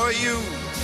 for you.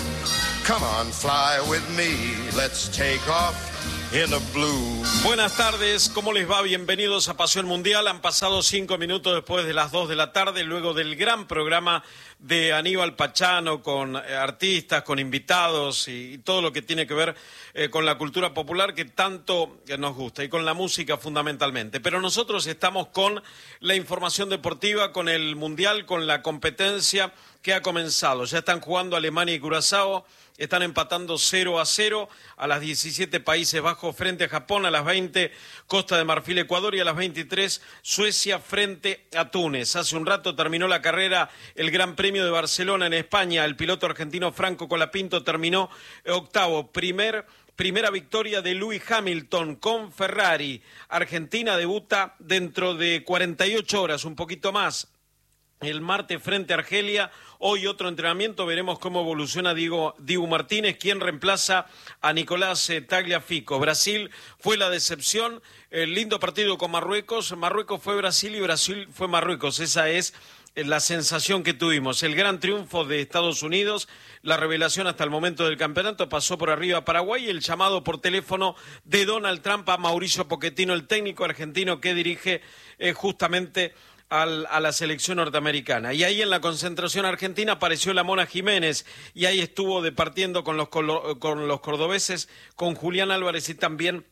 Come on, fly with me. Let's take off in the blue. Buenas tardes, ¿cómo les va? Bienvenidos a Pasión Mundial. Han pasado 5 minutos después de las 2 de la tarde, luego del gran programa de Aníbal Pachano, con artistas, con invitados y todo lo que tiene que ver con la cultura popular que tanto nos gusta y con la música fundamentalmente. Pero nosotros estamos con la información deportiva, con el Mundial, con la competencia que ha comenzado. Ya están jugando Alemania y Curazao. Están empatando 0-0 a las 17 Países Bajos frente a Japón, a las 20 Costa de Marfil, Ecuador y a las 23 Suecia frente a Túnez. Hace un rato terminó la carrera el Gran Premio de Barcelona en España. El piloto argentino Franco Colapinto terminó octavo. Primera victoria de Lewis Hamilton con Ferrari. Argentina debuta dentro de 48 horas, un poquito más. El martes frente a Argelia, hoy otro entrenamiento, veremos cómo evoluciona Dibu Martínez, quien reemplaza a Nicolás Tagliafico. Brasil fue la decepción, el lindo partido con Marruecos, Marruecos fue Brasil y Brasil fue Marruecos, esa es la sensación que tuvimos. El gran triunfo de Estados Unidos, la revelación hasta el momento del campeonato, pasó por arriba a Paraguay, el llamado por teléfono de Donald Trump a Mauricio Pochettino, el técnico argentino que dirige justamente a la selección norteamericana. Y ahí en la concentración argentina apareció la Mona Jiménez y ahí estuvo departiendo con los cordobeses, con Julián Álvarez y también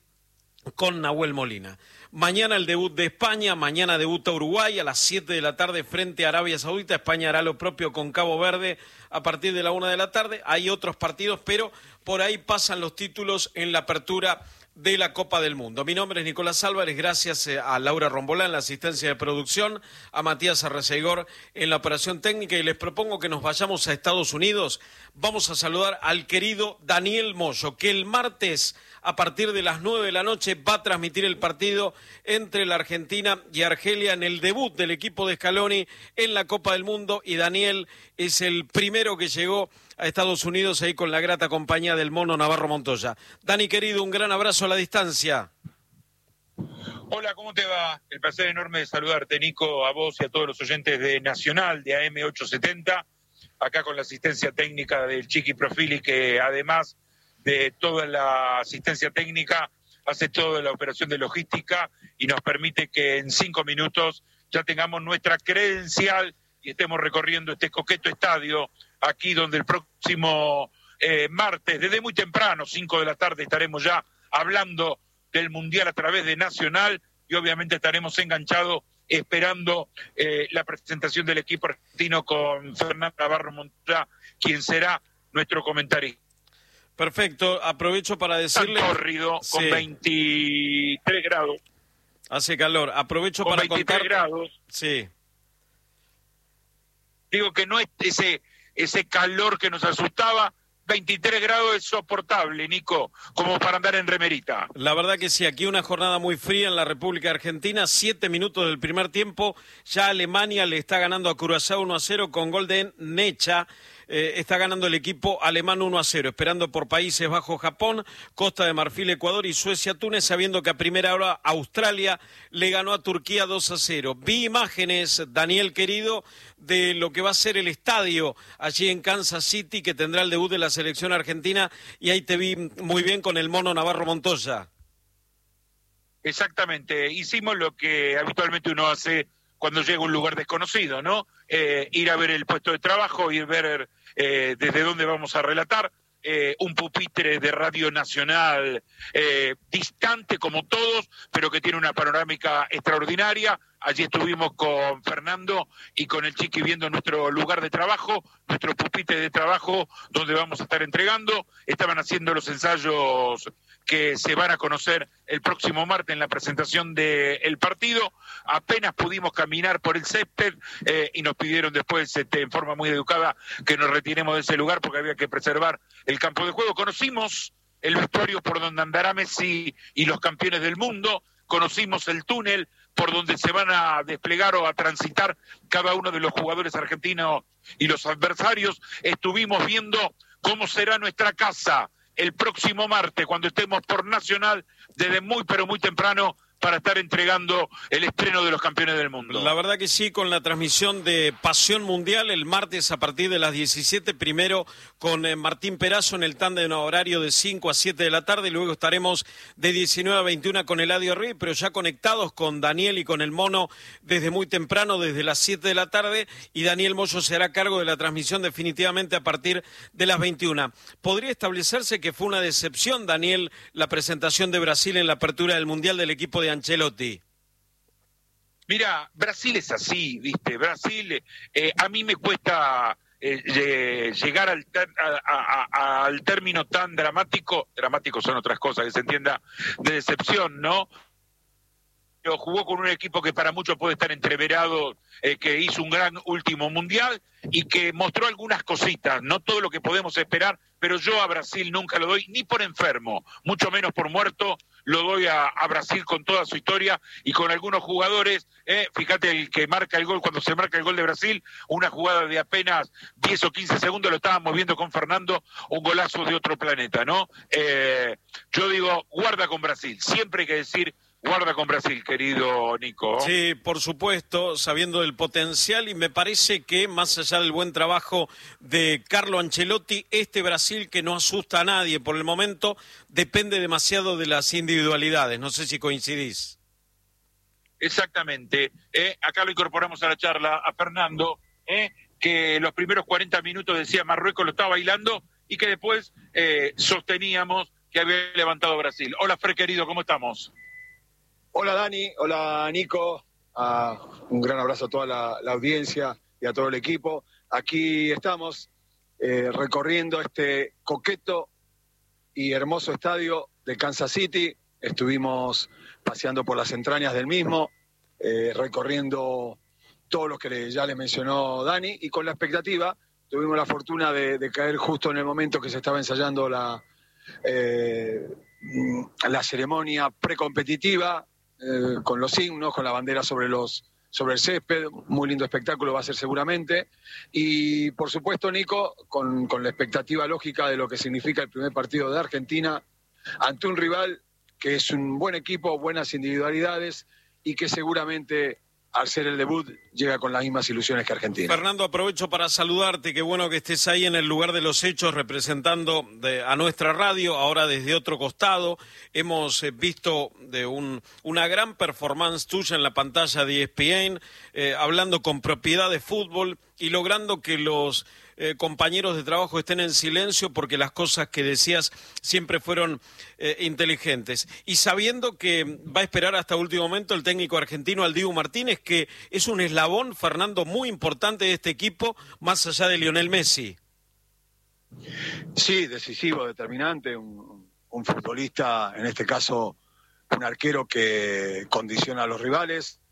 con Nahuel Molina. Mañana el debut de España, mañana debuta Uruguay a las 7 de la tarde frente a Arabia Saudita. España hará lo propio con Cabo Verde a partir de la 1 de la tarde. Hay otros partidos, pero por ahí pasan los títulos en la apertura de la Copa del Mundo. Mi nombre es Nicolás Álvarez, gracias a Laura Rombolá en la asistencia de producción, a Matías Arreceigor en la operación técnica, y les propongo que nos vayamos a Estados Unidos. Vamos a saludar al querido Daniel Moyo, que el martes a partir de las 9 de la noche va a transmitir el partido entre la Argentina y Argelia en el debut del equipo de Scaloni en la Copa del Mundo, y Daniel es el primero que llegó a Estados Unidos ahí con la grata compañía del Mono Navarro Montoya. Dani, querido, un gran abrazo a la distancia. Hola, ¿cómo te va? El placer enorme de saludarte, Nico, a vos y a todos los oyentes de Nacional, de AM870, acá con la asistencia técnica del Chiqui Profili, que además de toda la asistencia técnica, hace toda la operación de logística y nos permite que en 5 minutos ya tengamos nuestra credencial y estemos recorriendo este coqueto estadio, aquí donde el próximo martes, desde muy temprano, 5 de la tarde, estaremos ya hablando del Mundial a través de Nacional y obviamente estaremos enganchados esperando la presentación del equipo argentino con Fernando Navarro Montoya, quien será nuestro comentarista. Perfecto, aprovecho para decirle... Córrido, con 23 grados. Hace calor, aprovecho con para 23 contar... grados. Sí. Digo que no es ese calor que nos asustaba. 23 grados es soportable, Nico, como para andar en remerita. La verdad que sí, aquí una jornada muy fría en la República Argentina, 7 minutos del primer tiempo, ya Alemania le está ganando a Curazao 1-0 con gol de Necha. Está ganando el equipo alemán 1-0, esperando por Países Bajos, Japón, Costa de Marfil, Ecuador y Suecia, Túnez, sabiendo que a primera hora Australia le ganó a Turquía 2-0. Vi imágenes, Daniel querido, de lo que va a ser el estadio allí en Kansas City, que tendrá el debut de la selección argentina, y ahí te vi muy bien con el Mono Navarro Montoya. Exactamente, hicimos lo que habitualmente uno hace cuando llega a un lugar desconocido, ¿no? Ir a ver el puesto de trabajo, ir a ver desde dónde vamos a relatar, un pupitre de Radio Nacional distante como todos, pero que tiene una panorámica extraordinaria. Allí estuvimos con Fernando y con el Chiqui viendo nuestro lugar de trabajo, nuestro pupitre de trabajo, donde vamos a estar entregando. Estaban haciendo los ensayos que se van a conocer el próximo martes en la presentación del partido. Apenas pudimos caminar por el césped y nos pidieron después, en forma muy educada, que nos retiremos de ese lugar porque había que preservar el campo de juego. Conocimos el vestuario por donde andará Messi y los campeones del mundo, conocimos el túnel por donde se van a desplegar o a transitar cada uno de los jugadores argentinos y los adversarios. Estuvimos viendo cómo será nuestra casa el próximo martes, cuando estemos por Nacional, desde muy pero muy temprano, para estar entregando el estreno de los campeones del mundo. La verdad que sí, con la transmisión de Pasión Mundial el martes a partir de las 17, primero con Martín Perazo en el tándem horario de 5 a 7 de la tarde, y luego estaremos de 19 a 21 con Eladio Rey, pero ya conectados con Daniel y con el Mono desde muy temprano, desde las 7 de la tarde, y Daniel Moyo se hará cargo de la transmisión definitivamente a partir de las 21. ¿Podría establecerse que fue una decepción, Daniel, la presentación de Brasil en la apertura del Mundial del equipo de Ancelotti? Mira, Brasil es así, ¿viste? Brasil, a mí me cuesta llegar al término tan dramático son otras cosas, que se entienda, de decepción, ¿no? Pero jugó con un equipo que para muchos puede estar entreverado, que hizo un gran último mundial y que mostró algunas cositas, no todo lo que podemos esperar, pero yo a Brasil nunca lo doy ni por enfermo, mucho menos por muerto, lo doy a Brasil con toda su historia y con algunos jugadores, fíjate el que marca el gol, cuando se marca el gol de Brasil, una jugada de apenas 10 o 15 segundos, lo estábamos viendo con Fernando, un golazo de otro planeta, ¿no? Yo digo, guarda con Brasil, siempre hay que decir guarda con Brasil, querido Nico. Sí, por supuesto, sabiendo del potencial, y me parece que más allá del buen trabajo de Carlo Ancelotti, este Brasil que no asusta a nadie por el momento, depende demasiado de las individualidades. No sé si coincidís. Exactamente. Acá lo incorporamos a la charla a Fernando, que los primeros 40 minutos decía Marruecos lo estaba bailando y que después sosteníamos que había levantado Brasil. Hola, Fred, querido, ¿cómo estamos? Hola Dani, hola Nico, un gran abrazo a toda la audiencia y a todo el equipo. Aquí estamos recorriendo este coqueto y hermoso estadio de Kansas City. Estuvimos paseando por las entrañas del mismo, recorriendo todos los que ya le mencionó Dani, y con la expectativa, tuvimos la fortuna de caer justo en el momento que se estaba ensayando la ceremonia precompetitiva, con los himnos, con la bandera sobre el césped. Muy lindo espectáculo va a ser seguramente, y por supuesto, Nico, con la expectativa lógica de lo que significa el primer partido de Argentina ante un rival que es un buen equipo, buenas individualidades, y que seguramente al ser el debut llega con las mismas ilusiones que Argentina. Fernando, aprovecho para saludarte, qué bueno que estés ahí en el lugar de los hechos representando a nuestra radio, ahora desde otro costado. Hemos visto una gran performance tuya en la pantalla de ESPN, hablando con propiedad de fútbol y logrando que los compañeros de trabajo estén en silencio, porque las cosas que decías siempre fueron inteligentes. Y sabiendo que va a esperar hasta último momento el técnico argentino, al Dibu Martínez, que es un eslabón, Fernando, muy importante de este equipo, más allá de Lionel Messi. Sí, decisivo, determinante, un futbolista, en este caso un arquero que condiciona a los rivales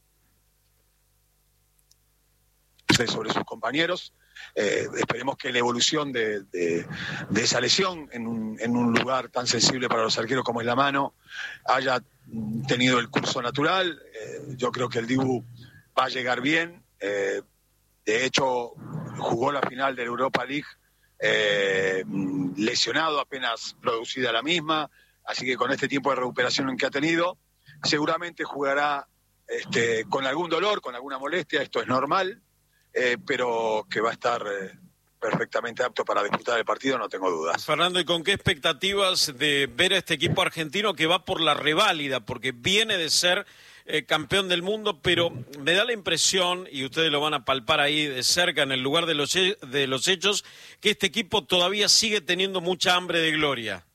sobre sus compañeros. Esperemos que la evolución de esa lesión en un lugar tan sensible para los arqueros como es la mano haya tenido el curso natural. Yo creo que el Dibu va a llegar bien. De hecho, jugó la final de la Europa League lesionado apenas producida la misma, así que con este tiempo de recuperación que ha tenido, seguramente jugará con algún dolor, con alguna molestia, esto es normal, pero que va a estar perfectamente apto para disputar el partido, no tengo dudas. Fernando, ¿y con qué expectativas de ver a este equipo argentino que va por la reválida? Porque viene de ser campeón del mundo, pero me da la impresión, y ustedes lo van a palpar ahí de cerca en el lugar de los hechos, que este equipo todavía sigue teniendo mucha hambre de gloria.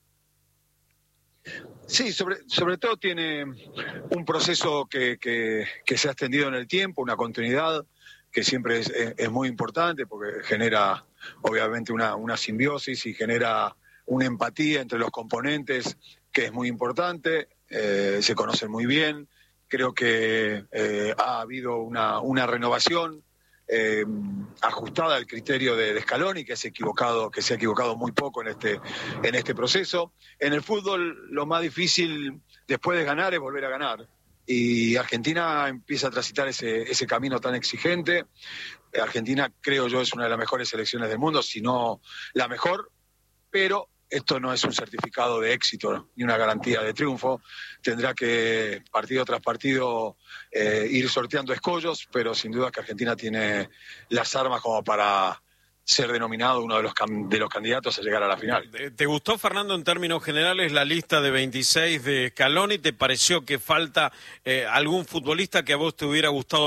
Sí, sobre todo tiene un proceso que se ha extendido en el tiempo, una continuidad que siempre es muy importante, porque genera obviamente una simbiosis y genera una empatía entre los componentes que es muy importante. Se conocen muy bien. Creo que ha habido una renovación ajustada al criterio de Scaloni, que se ha equivocado muy poco en este proceso. En el fútbol lo más difícil después de ganar es volver a ganar. Y Argentina empieza a transitar ese camino tan exigente. Argentina, creo yo, es una de las mejores selecciones del mundo, si no la mejor, pero esto no es un certificado de éxito ni una garantía de triunfo. Tendrá que, partido tras partido, ir sorteando escollos, pero sin duda que Argentina tiene las armas como para ser denominado uno de los candidatos a llegar a la final. ¿Te gustó, Fernando, en términos generales la lista de 26 de Scaloni? ¿Te pareció que falta algún futbolista que a vos te hubiera gustado